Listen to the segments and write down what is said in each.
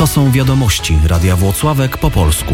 To są wiadomości Radia Włocławek po polsku.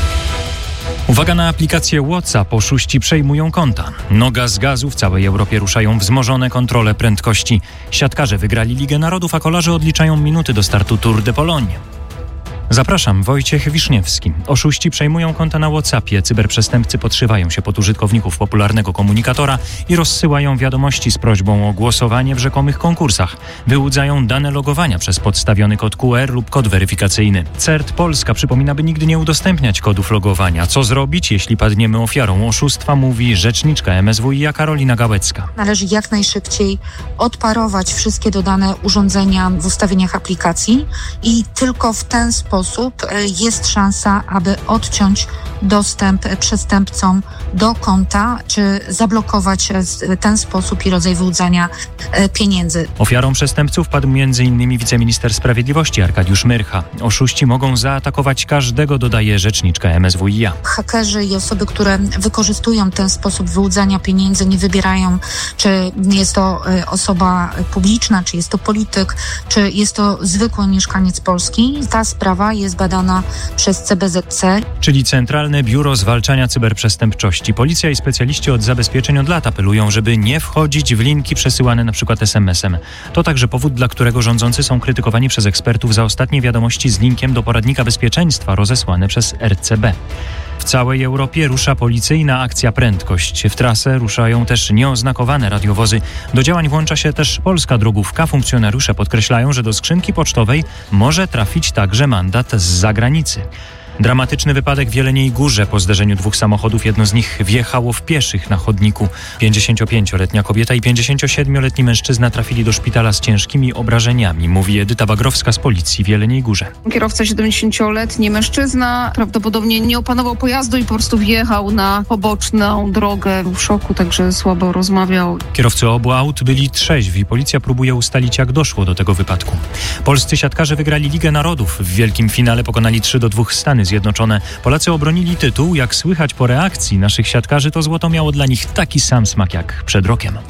Uwaga na aplikację WhatsApp. Oszuści przejmują konta. Noga z gazu. W całej Europie ruszają wzmożone kontrole prędkości. Siatkarze wygrali Ligę Narodów, a kolarze odliczają minuty do startu Tour de Pologne. Zapraszam, Wojciech Wiszniewski. Oszuści przejmują konta na WhatsAppie. Cyberprzestępcy podszywają się pod użytkowników popularnego komunikatora i rozsyłają wiadomości z prośbą o głosowanie w rzekomych konkursach. Wyłudzają dane logowania przez podstawiony kod QR lub kod weryfikacyjny. CERT Polska przypomina, by nigdy nie udostępniać kodów logowania. Co zrobić, jeśli padniemy ofiarą oszustwa, mówi rzeczniczka MSWiA Karolina Gałecka. Należy jak najszybciej odparować wszystkie dodane urządzenia w ustawieniach aplikacji i tylko w ten sposób jest szansa, aby odciąć dostęp przestępcom do konta, czy zablokować ten sposób i rodzaj wyłudzania pieniędzy. Ofiarą przestępców padł m.in. wiceminister sprawiedliwości Arkadiusz Myrcha. Oszuści mogą zaatakować każdego, dodaje rzeczniczka MSWiA. Hakerzy i osoby, które wykorzystują ten sposób wyłudzania pieniędzy, nie wybierają, czy jest to osoba publiczna, czy jest to polityk, czy jest to zwykły mieszkaniec Polski. Ta sprawa jest badana przez CBZC. Czyli Centralne Biuro Zwalczania Cyberprzestępczości. Policja i specjaliści od zabezpieczeń od lat apelują, żeby nie wchodzić w linki przesyłane np. SMS-em. To także powód, dla którego rządzący są krytykowani przez ekspertów za ostatnie wiadomości z linkiem do poradnika bezpieczeństwa rozesłane przez RCB. W całej Europie rusza policyjna akcja Prędkość. W trasę ruszają też nieoznakowane radiowozy. Do działań włącza się też polska drogówka. Funkcjonariusze podkreślają, że do skrzynki pocztowej może trafić także mandat z zagranicy. Dramatyczny wypadek w Jeleniej Górze. Po zderzeniu dwóch samochodów jedno z nich wjechało w pieszych na chodniku. 55-letnia kobieta i 57-letni mężczyzna trafili do szpitala z ciężkimi obrażeniami, mówi Edyta Bagrowska z policji w Jeleniej Górze. Kierowca 70-letni mężczyzna prawdopodobnie nie opanował pojazdu i po prostu wjechał na poboczną drogę. Był w szoku, także słabo rozmawiał. Kierowcy obu aut byli trzeźwi. Policja próbuje ustalić, jak doszło do tego wypadku. Polscy siatkarze wygrali Ligę Narodów. W wielkim finale pokonali 3-2 Stany Zjednoczone. Polacy obronili tytuł. Jak słychać po reakcji naszych siatkarzy, to złoto miało dla nich taki sam smak jak przed rokiem.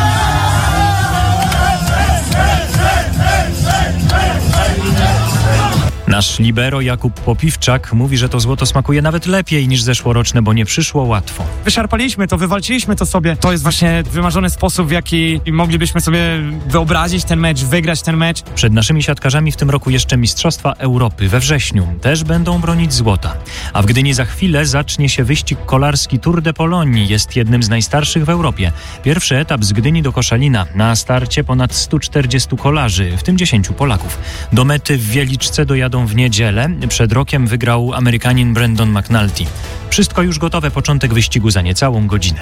Nasz libero Jakub Popiwczak mówi, że to złoto smakuje nawet lepiej niż zeszłoroczne, bo nie przyszło łatwo. Wyszarpaliśmy to, wywalczyliśmy to sobie. To jest właśnie wymarzony sposób, w jaki moglibyśmy sobie wyobrazić ten mecz, wygrać ten mecz. Przed naszymi siatkarzami w tym roku jeszcze Mistrzostwa Europy we wrześniu. Też będą bronić złota. A w Gdyni za chwilę zacznie się wyścig kolarski Tour de Pologne. Jest jednym z najstarszych w Europie. Pierwszy etap z Gdyni do Koszalina. Na starcie ponad 140 kolarzy, w tym 10 Polaków. Do mety w Wieliczce dojadą w niedzielę. Przed rokiem wygrał Amerykanin Brandon McNulty. Wszystko już gotowe, początek wyścigu za niecałą godzinę.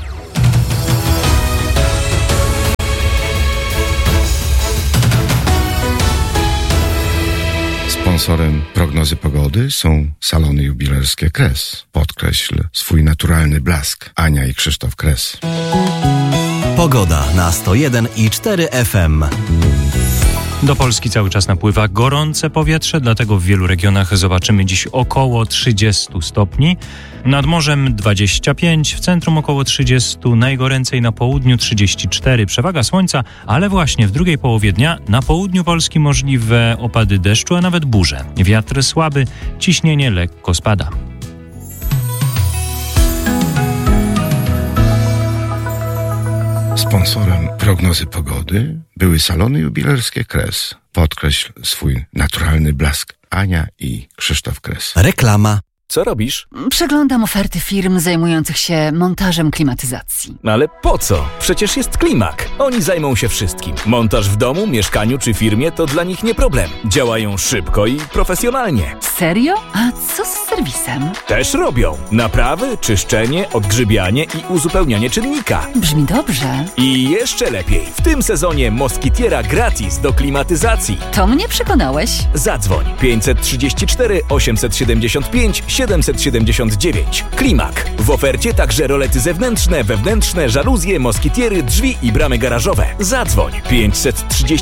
Sponsorem prognozy pogody są salony jubilerskie Kres. Podkreśl swój naturalny blask. Ania i Krzysztof Kres. Pogoda na 101,4 FM. Do Polski cały czas napływa gorące powietrze, dlatego w wielu regionach zobaczymy dziś około 30 stopni. Nad morzem 25, w centrum około 30, najgoręcej na południu 34. Przewaga słońca, ale właśnie w drugiej połowie dnia na południu Polski możliwe opady deszczu, a nawet burze. Wiatr słaby, ciśnienie lekko spada. Sponsorem prognozy pogody były salony jubilerskie Kres. Podkreśl swój naturalny blask. Ania i Krzysztof Kres. Reklama. Co robisz? Przeglądam oferty firm zajmujących się montażem klimatyzacji. Ale po co? Przecież jest Klimak. Oni zajmą się wszystkim. Montaż w domu, mieszkaniu czy firmie to dla nich nie problem. Działają szybko i profesjonalnie. Serio? A co z serwisem? Też robią. Naprawy, czyszczenie, odgrzybianie i uzupełnianie czynnika. Brzmi dobrze. I jeszcze lepiej. W tym sezonie Moskitiera gratis do klimatyzacji. To mnie przekonałeś. Zadzwoń 534 875 779. Klimak. W ofercie także rolety zewnętrzne, wewnętrzne, żaluzje, moskitiery, drzwi i bramy garażowe. Zadzwoń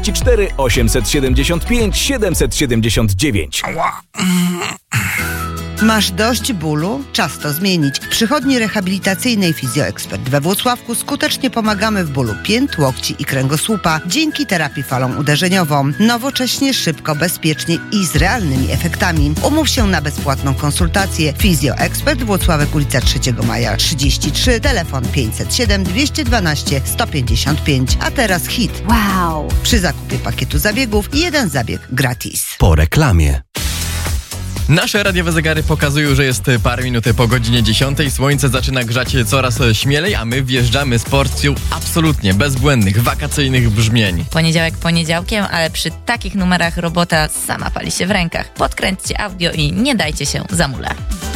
534 875 779. Masz dość bólu? Czas to zmienić. W przychodni rehabilitacyjnej Fizjoekspert we Włocławku skutecznie pomagamy w bólu pięt, łokci i kręgosłupa dzięki terapii falą uderzeniową. Nowocześnie, szybko, bezpiecznie i z realnymi efektami. Umów się na bezpłatną konsultację. Fizjoekspert Włocławek, ulica 3 Maja 33, telefon 507 212 155. A teraz hit. Wow! Przy zakupie pakietu zabiegów 1 zabieg gratis. Po reklamie. Nasze radiowe zegary pokazują, że jest parę minut po godzinie 10. Słońce zaczyna grzać coraz śmielej, a my wjeżdżamy z porcją absolutnie bezbłędnych, wakacyjnych brzmień. Poniedziałek poniedziałkiem, ale przy takich numerach robota sama pali się w rękach. Podkręćcie audio i nie dajcie się zamulać.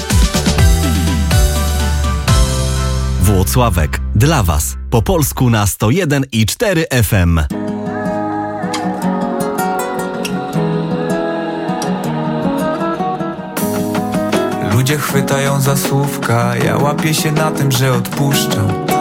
Włocławek. Dla Was. Po polsku na 101,4 FM. Ludzie chwytają za słówka, ja łapię się na tym, że odpuszczam.